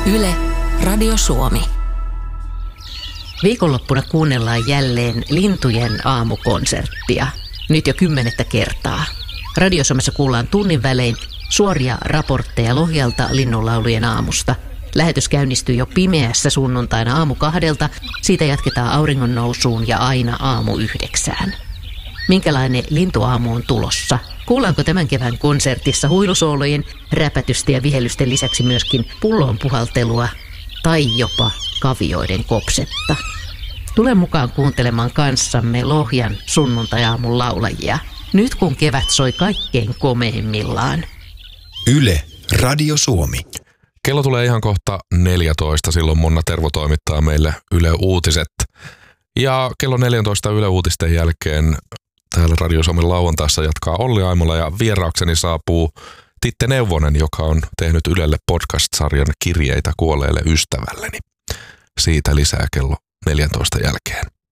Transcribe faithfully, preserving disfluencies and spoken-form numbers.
Yle, Radio Suomi. Viikonloppuna kuunnellaan jälleen lintujen aamukonserttia. Nyt jo kymmenettä kertaa. Radio Suomessa kuullaan tunnin välein suoria raportteja Lohjalta linnunlaulujen aamusta. Lähetys käynnistyy jo pimeässä sunnuntaina aamu kahdelta. Siitä jatketaan auringon nousuun ja aina aamu yhdeksään. Minkälainen lintuaamu on tulossa? Kuullaanko tämän kevään konsertissa huilusoolojen, räpätystä ja vihellysten lisäksi myöskin pullon puhaltelua tai jopa kavioiden kopsetta? Tule mukaan kuuntelemaan kanssamme Lohjan sunnuntai-aamun laulajia. Nyt kun kevät soi kaikkein komeimmillaan. Yle, Radio Suomi. Kello tulee ihan kohta neljätoista, silloin Monna Tervo toimittaa meille Yle Uutiset. Ja kello neljätoista Yle Uutisten jälkeen täällä Radio Suomen lauantaissa jatkaa Olli Aimola ja vieraakseni saapuu Titte Neuvonen, joka on tehnyt Ylelle podcast-sarjan Kirjeitä kuolleelle ystävälleni. Siitä lisää kello neljätoista jälkeen.